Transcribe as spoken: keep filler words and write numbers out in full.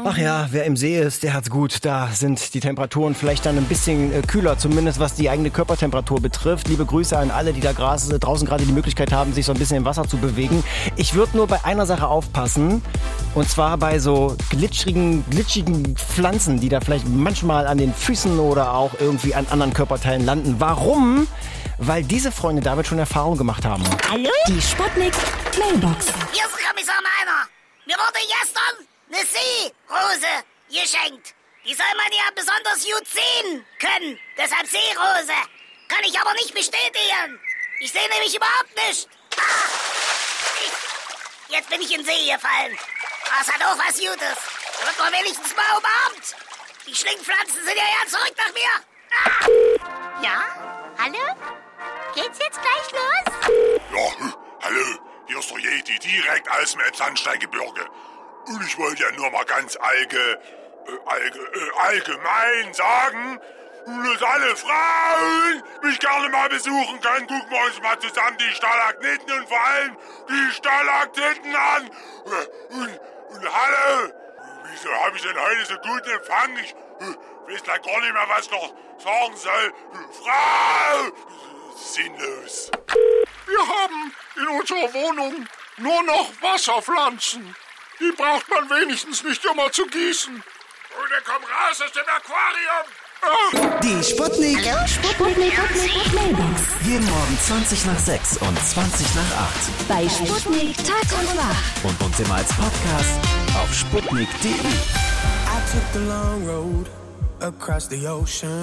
Ach ja, wer im See ist, der hat's gut. Da sind die Temperaturen vielleicht dann ein bisschen äh, kühler, zumindest was die eigene Körpertemperatur betrifft. Liebe Grüße an alle, die da gras, äh, draußen gerade die Möglichkeit haben, sich so ein bisschen im Wasser zu bewegen. Ich würde nur bei einer Sache aufpassen. Und zwar bei so glitschigen, glitschigen Pflanzen, die da vielleicht manchmal an den Füßen oder auch irgendwie an anderen Körperteilen landen. Warum? Weil diese Freunde damit schon Erfahrung gemacht haben. Hallo? Die Sputnik Mailbox. Hier ist Kommissar Meiner. Mir wurde gestern eine Seerose geschenkt. Die soll man ja besonders gut sehen können. Deshalb Seerose. Kann ich aber nicht bestätigen. Ich sehe nämlich überhaupt nicht. Ah, ich, jetzt bin ich in den See gefallen. Das hat auch was Gutes. Da wird man wenigstens mal umarmt. Die Schlingpflanzen sind ja ja zurück nach mir. Ah. Ja? Hallo? Geht's jetzt gleich los? Ja, hallo. Hier ist der Yeti, direkt aus dem Elbsandsteingebirge. Und ich wollte ja nur mal ganz allge, äh, allge, äh, allgemein sagen, dass alle Frauen mich gerne mal besuchen können. Gucken wir uns mal zusammen die Stalagniten und vor allem die Stalaktiten an. Und, und hallo, wieso habe ich denn heute so guten Empfang? Ich äh, weiß gleich gar nicht mehr, was ich noch sagen soll. Frau! Sinnlos. Wir haben in unserer Wohnung nur noch Wasserpflanzen. Die braucht man wenigstens nicht immer zu gießen. Und dann komm raus aus dem Aquarium. Ach. Die Sputnik. Hallo? Sputnik, Sputnik Mailbox. Jeden Morgen zwanzig nach sechs und zwanzig nach acht. Bei Sputnik Tag und Wach. Und uns immer als Podcast auf sputnik punkt de. I took the long road across the ocean.